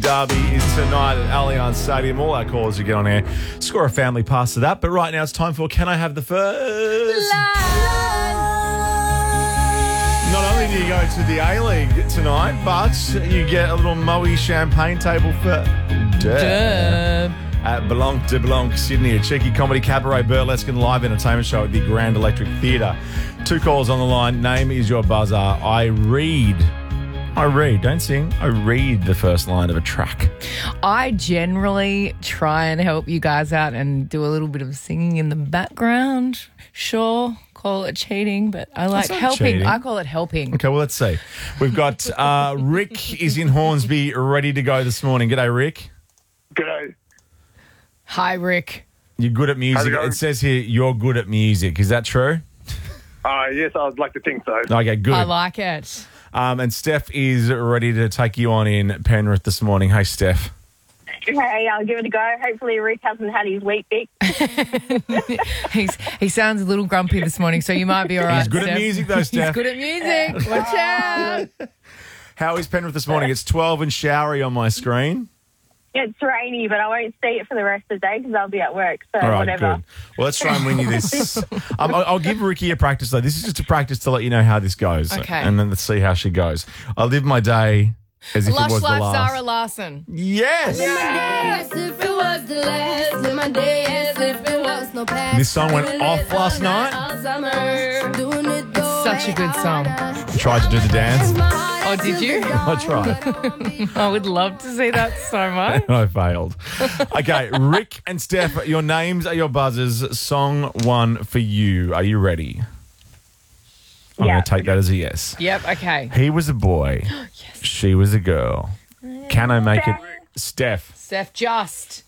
Derby is tonight at Allianz Stadium. All our callers you get on air score a family pass to that. But right now it's time for Can I Have the First? Not only do you go to the A-League tonight, but you get a little Moe champagne table for Dub at Blanc de Blanc, Sydney, a cheeky comedy cabaret burlesque and live entertainment show at the Grand Electric Theatre. 2 calls on the line. Name is your buzzer. I read, don't sing. I read the first line of a track. I generally try and help you guys out and do a little bit of singing in the background. Sure, call it cheating, but I like helping. Cheating. I call it helping. Okay, well, let's see. We've got Rick is in Hornsby ready to go this morning. G'day, Rick. G'day. Hi, Rick. You're good at music. It says here you're good at music. Is that true? Yes, I'd like to think so. Okay, good. I like it. And Steph is ready to take you on in Penrith this morning. Hey, Steph. Hey, I'll give it a go. Hopefully Rick hasn't had his week pick. He sounds a little grumpy this morning, so you might be all right, He's good Steph. at music, though, Steph. He's good at music. Watch out. How is Penrith this morning? It's 12 and showery on my screen. It's rainy, but I won't see it for the rest of the day because I'll be at work, so All right, whatever. good. Well, let's try and win you this. I'll give Ricky a practice, though. This is just a practice to let you know how this goes. Okay. And then let's see how she goes. I live my day as if Lush it was Life, the last. Zara Larson. Yes! As if it was the last, live my day as if it was no past. This song went off last night. It's Such a good song. Tried to do the dance. Oh, did you? I tried. I would love to see that so much. I failed. Okay, Rick and Steph, your names are your buzzers. Song 1 for you. Are you ready? I'm Yeah. going to take that as a yes. Yep, okay. He was a boy. She was a girl. Can I make it? Steph. Steph, just.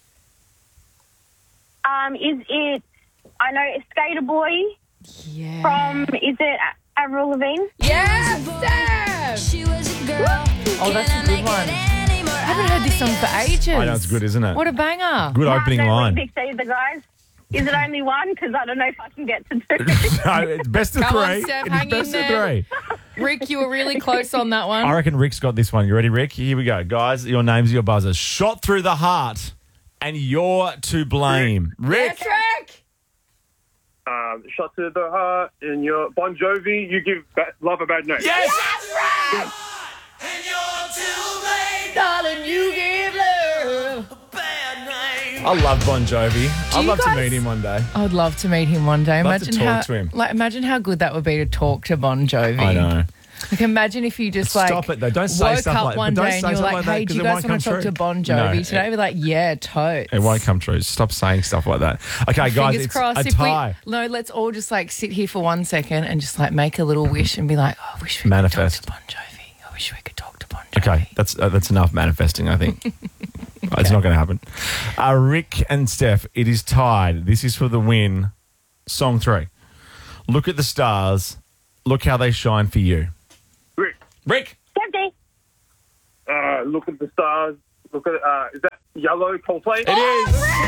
Is it, I know, it's Skater Boy Yeah. from, is it Avril Lavigne? Yes, Steph! Oh, that's a good one. I haven't heard this song for ages. I know it's good, isn't it? What a banger. Good opening No, line. Week picks either, guys. Is it only one? Because I don't know if I can get to 2. No, it's best of Come on, three. Steph, It is hang best in of there. 3. Rick, you were really close on that one. I reckon Rick's got this one. You ready, Rick? Here we go. Guys, your names are your buzzers. Shot through the heart, and you're to blame. Rick. Yes, Rick! Shot to the heart in your Bon Jovi, you give love a bad name. Yes! Darling, you give love. I love Bon Jovi. I'd you love to guys- meet him one day. I would love to meet him one day. Love to Imagine talk how, to him. imagine how good that would be to talk to Bon Jovi. I know. Like, imagine if you just Stop it, though. Don't say woke stuff up like- one but don't day and say you were something like, like that hey, do 'cause you it guys won't want to come talk true. to Bon No, Jovi today? Be like, yeah, totes. It won't come true. Stop saying stuff like that. Okay, guys, Fingers it's crossed. a tie. Let's all just like sit here for 1 second and just like make a little wish and be like, oh, I wish we Manifest. could talk to Bon Jovi. I wish we could talk to Bon Jovi. Okay, that's enough manifesting, I think. It's not going to happen. Rick and Steph, it is tied. This is for the win. Song 3. Look at the stars. Look how they shine for you. Rick. Empty. Look at the stars. Look at, is that Yellow Coldplay? It is.